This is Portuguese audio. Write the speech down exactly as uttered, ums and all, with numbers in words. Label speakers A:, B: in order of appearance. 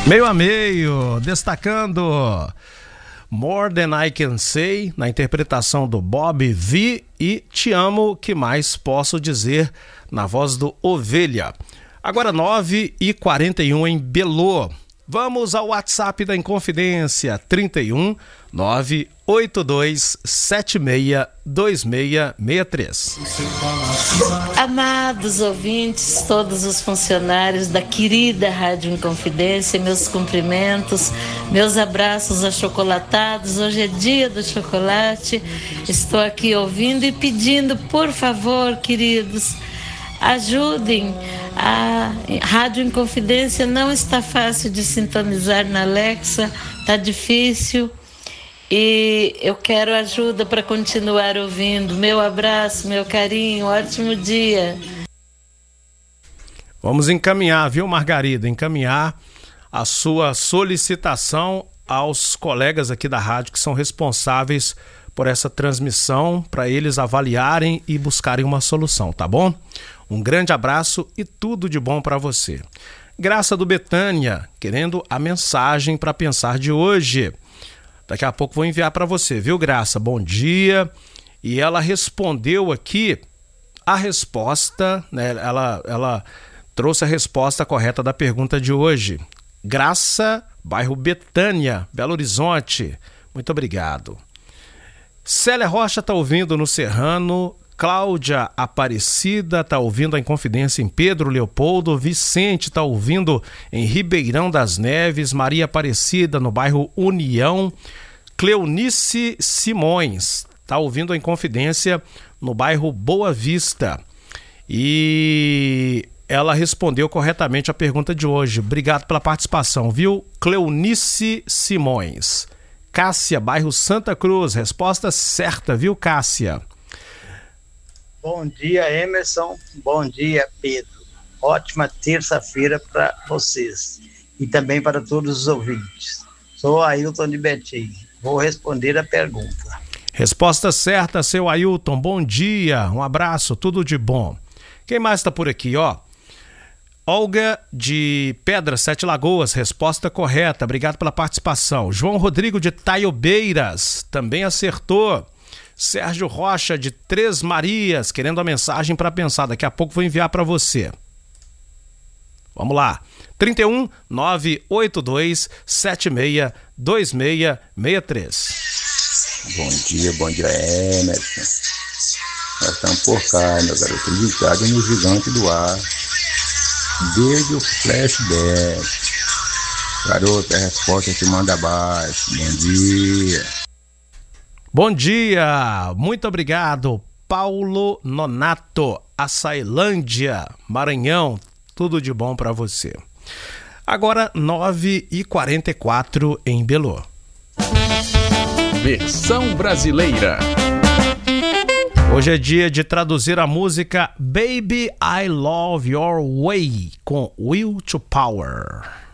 A: Meio a meio, destacando More Than I Can Say, na interpretação do Bob V, e Te Amo, que mais posso dizer, na voz do Ovelha. Agora nove e quarenta e um em Belô. Vamos ao WhatsApp da Inconfidência, trinta e um, nove oito dois sete seis dois seis seis três.
B: Amados ouvintes, todos os funcionários da querida Rádio Inconfidência, meus cumprimentos, meus abraços achocolatados. Hoje é dia do chocolate. Estou aqui ouvindo e pedindo, por favor, queridos, ajudem. A Rádio Inconfidência não está fácil de sintonizar na Alexa, está difícil e eu quero ajuda para continuar ouvindo. Meu abraço, meu carinho, ótimo dia.
A: Vamos encaminhar, viu, Margarida? Encaminhar a sua solicitação aos colegas aqui da rádio que são responsáveis por essa transmissão, para eles avaliarem e buscarem uma solução, tá bom? Um grande abraço e tudo de bom para você. Graça do Betânia, querendo a mensagem para pensar de hoje. Daqui a pouco vou enviar para você, viu, Graça? Bom dia. E ela respondeu aqui a resposta, né? Ela, ela trouxe a resposta correta da pergunta de hoje. Graça, bairro Betânia, Belo Horizonte. Muito obrigado. Célia Rocha está ouvindo no Serrano. Cláudia Aparecida está ouvindo a Inconfidência em Pedro Leopoldo. Vicente está ouvindo em Ribeirão das Neves. Maria Aparecida no bairro União. Cleonice Simões está ouvindo a Inconfidência no bairro Boa Vista. E ela respondeu corretamente a pergunta de hoje. Obrigado pela participação, viu? Cleonice Simões. Cássia, bairro Santa Cruz. Resposta certa, viu, Cássia?
C: Bom dia, Emerson. Bom dia, Pedro. Ótima terça-feira para vocês e também para todos os ouvintes. Sou Ailton de Betim. Vou responder a pergunta.
A: Resposta certa, seu Ailton. Bom dia, um abraço, tudo de bom. Quem mais está por aqui, ó? Olga de Pedra, Sete Lagoas, resposta correta. Obrigado pela participação. João Rodrigo de Taiobeiras, também acertou. Sérgio Rocha de Três Marias, querendo a mensagem para pensar. Daqui a pouco vou enviar para você. Vamos lá. trinta e um, nove oito dois sete seis dois seis seis três.
D: Bom dia, bom dia, Emerson. Nós estamos por cá, meu garoto, ligado no Gigante do Ar. Desde o flashback. Garoto, a resposta te manda abaixo. Bom dia.
A: Bom dia, muito obrigado, Paulo Nonato, Açailândia, Maranhão, tudo de bom para você. Agora nove e quarenta e quatro em Belô.
E: Versão brasileira.
A: Hoje é dia de traduzir a música Baby I Love Your Way com Will to Power.